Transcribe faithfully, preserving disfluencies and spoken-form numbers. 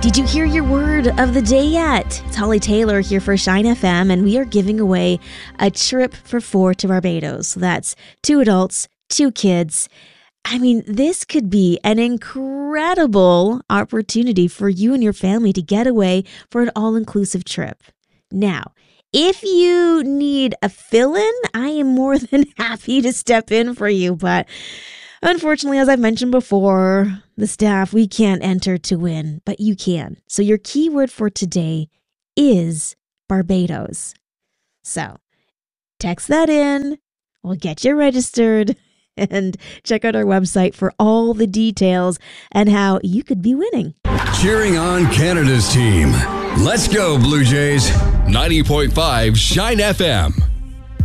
Did you hear your word of the day yet? It's Holly Taylor here for Shine F M, and we are giving away a trip for four to Barbados. So that's two adults, two kids. I mean, this could be an incredible opportunity for you and your family to get away for an all-inclusive trip. Now, if you need a fill-in, I am more than happy to step in for you, but unfortunately, as I've mentioned before, the staff, we can't enter to win, but you can. So your keyword for today is Barbados. So text that in, we'll get you registered, and check out our website for all the details and how you could be winning. Cheering on Canada's team. Let's go, Blue Jays. ninety point five Shine F M.